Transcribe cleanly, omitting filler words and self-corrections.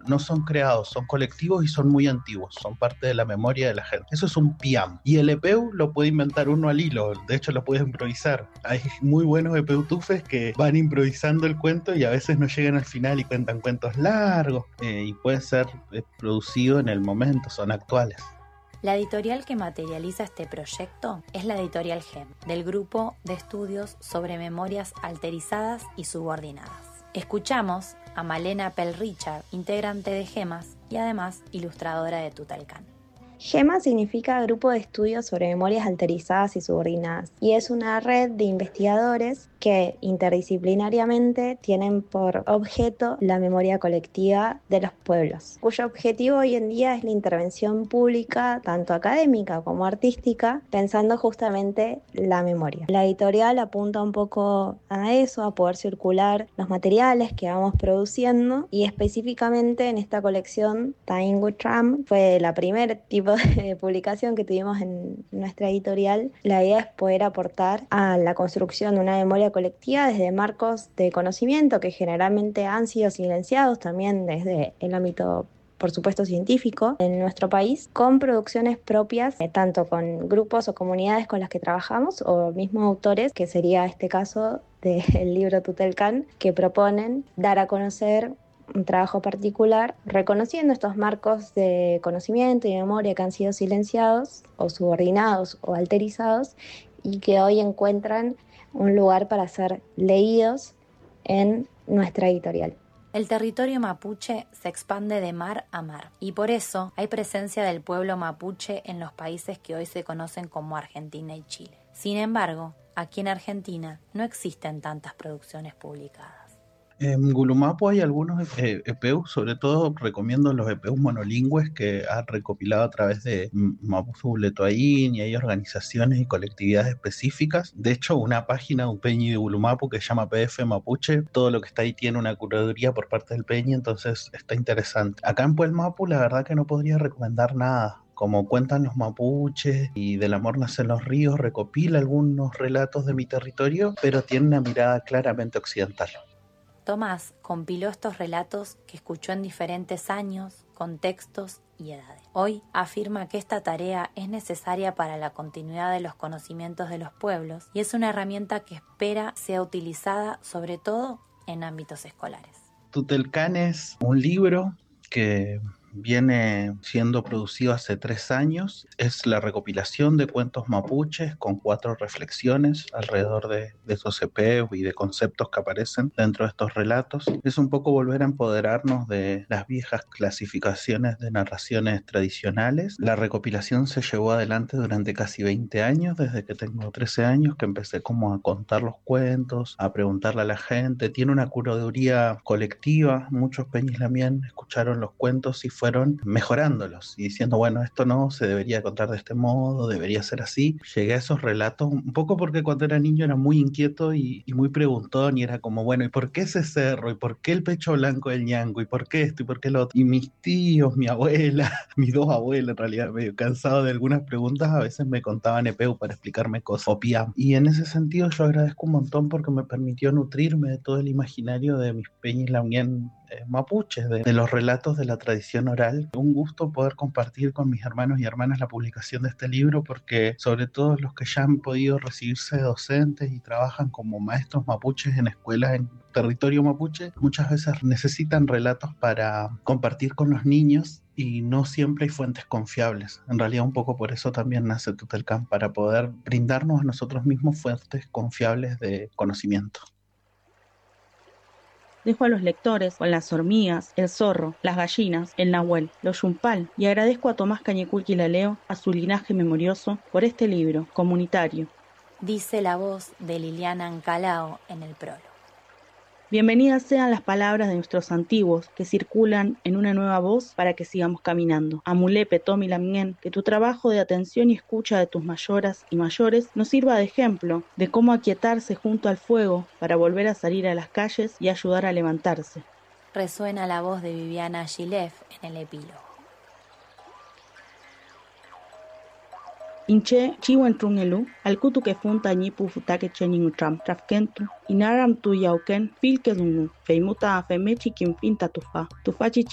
no son creados, son colectivos y son muy antiguos, son parte de la memoria de la gente. Eso es un piam. Y el EPEU lo puede inventar uno al hilo, de hecho lo puedes improvisar. Hay muy buenos EPEUTUFES que van improvisando el cuento y a veces no llegan al final y cuentan cuentos largos, y puede ser producido en el momento, son actuales. La editorial que materializa este proyecto es la editorial GEM, del Grupo de Estudios sobre Memorias Alterizadas y Subordinadas. Escuchamos a Malena Pell-Richard, integrante de GEMAS y además ilustradora de Tutalcán. GEMAS significa Grupo de Estudios sobre Memorias Alterizadas y Subordinadas, y es una red de investigadores que interdisciplinariamente tienen por objeto la memoria colectiva de los pueblos, cuyo objetivo hoy en día es la intervención pública, tanto académica como artística, pensando justamente la memoria. La editorial apunta un poco a eso, a poder circular los materiales que vamos produciendo, y específicamente en esta colección Time with Trump fue la primer tipo de publicación que tuvimos en nuestra editorial. La idea es poder aportar a la construcción de una memoria colectiva desde marcos de conocimiento que generalmente han sido silenciados también desde el ámbito, por supuesto, científico en nuestro país, con producciones propias, tanto con grupos o comunidades con las que trabajamos o mismos autores, que sería este caso del libro Tutalcán, que proponen dar a conocer un trabajo particular, reconociendo estos marcos de conocimiento y memoria que han sido silenciados o subordinados o alterizados y que hoy encuentran un lugar para ser leídos en nuestra editorial. El territorio mapuche se expande de mar a mar y por eso hay presencia del pueblo mapuche en los países que hoy se conocen como Argentina y Chile. Sin embargo, aquí en Argentina no existen tantas producciones publicadas. En Gulumapu hay algunos EPEU, sobre todo recomiendo los EPEU monolingües que han recopilado a través de Mapuzu Letoaín, y hay organizaciones y colectividades específicas. De hecho, una página de un peñi de Gulumapu que se llama PF Mapuche, todo lo que está ahí tiene una curaduría por parte del peñi, entonces está interesante. Acá en Puelmapu la verdad que no podría recomendar nada. Como cuentan los mapuches y Del amor nacen los ríos, recopila algunos relatos de mi territorio, pero tiene una mirada claramente occidental. Tomás compiló estos relatos que escuchó en diferentes años, contextos y edades. Hoy afirma que esta tarea es necesaria para la continuidad de los conocimientos de los pueblos y es una herramienta que espera sea utilizada sobre todo en ámbitos escolares. Tutalcán es un libro que viene siendo producido hace 3 años. Es la recopilación de cuentos mapuches con 4 reflexiones alrededor de esos EPEs y de conceptos que aparecen dentro de estos relatos. Es un poco volver a empoderarnos de las viejas clasificaciones de narraciones tradicionales. La recopilación se llevó adelante durante casi 20 años, desde que tengo 13 años, que empecé como a contar los cuentos, a preguntarle a la gente. Tiene una curaduría colectiva. Muchos peñis lamien escucharon los cuentos y fueron mejorándolos y diciendo, bueno, esto no se debería contar de este modo, debería ser así. Llegué a esos relatos un poco porque cuando era niño era muy inquieto y muy preguntón, y era como, bueno, ¿y por qué ese cerro? ¿Y por qué el pecho blanco del ñango? ¿Y por qué esto? ¿Y por qué lo otro? Y mis tíos, mi abuela, mis 2 abuelas, en realidad, medio cansado de algunas preguntas, a veces me contaban EPEU para explicarme cosas, o piam. Y en ese sentido yo agradezco un montón porque me permitió nutrirme de todo el imaginario de mis peñis lamien mapuches, de los relatos de la tradición oral. Un gusto poder compartir con mis hermanos y hermanas la publicación de este libro, porque sobre todo los que ya han podido recibirse de docentes y trabajan como maestros mapuches en escuelas en territorio mapuche, muchas veces necesitan relatos para compartir con los niños y no siempre hay fuentes confiables. En realidad un poco por eso también nace Tutalcán, para poder brindarnos a nosotros mismos fuentes confiables de conocimiento. Dejo a los lectores con las hormigas, el zorro, las gallinas, el nahuel, los yumpal, y agradezco a Tomás Cañeculqui Laleo, a su linaje memorioso, por este libro comunitario. Dice la voz de Liliana Ancalao en el prólogo. Bienvenidas sean las palabras de nuestros antiguos que circulan en una nueva voz para que sigamos caminando. Amulepe Tomi Lamien, que tu trabajo de atención y escucha de tus mayoras y mayores nos sirva de ejemplo de cómo aquietarse junto al fuego para volver a salir a las calles y ayudar a levantarse. Resuena la voz de Viviana Gilef en el epílogo. Inche chiwen trungelu, alkutu que funta ñipu futake chenin utram, trafkentu, inaram tu yauken, fil que dungu, feimuta afemechi kim pinta tufa chichi